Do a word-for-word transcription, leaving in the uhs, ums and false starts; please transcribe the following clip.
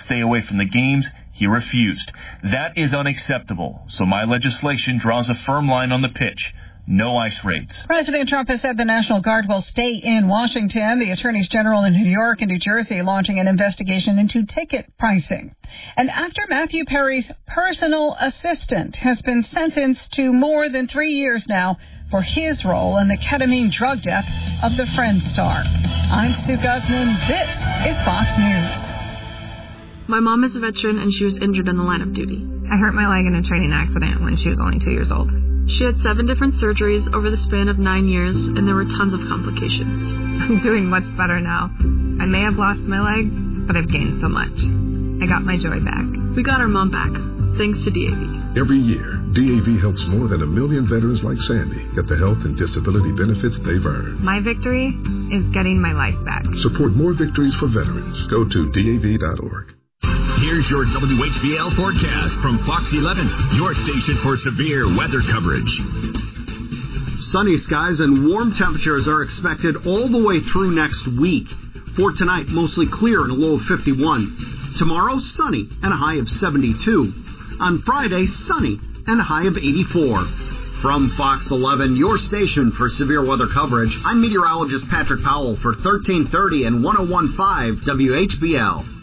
stay away from the games, he refused. That is unacceptable, so my legislation draws a firm line on the pitch. No ice raids. President Trump has said the National Guard will stay in Washington. The attorneys general in New York and New Jersey launching an investigation into ticket pricing. And actor Matthew Perry's personal assistant has been sentenced to more than three years now for his role in the ketamine drug death of the Friends star. I'm Sue Guzman. This is Fox News. My mom is a veteran and she was injured in the line of duty. I hurt my leg in a training accident when she was only two years old. She had seven different surgeries over the span of nine years, and there were tons of complications. I'm doing much better now. I may have lost my leg, but I've gained so much. I got my joy back. We got our mom back, thanks to D A V. Every year, D A V helps more than a million veterans like Sandy get the health and disability benefits they've earned. My victory is getting my life back. Support more victories for veterans. Go to D A V dot org. Here's your W H B L forecast from Fox eleven, your station for severe weather coverage. Sunny skies and warm temperatures are expected all the way through next week. For tonight, mostly clear and a low of fifty-one. Tomorrow, sunny and a high of seventy-two. On Friday, sunny and a high of eighty-four. From Fox eleven, your station for severe weather coverage, I'm meteorologist Patrick Powell for thirteen thirty and one oh one point five W H B L.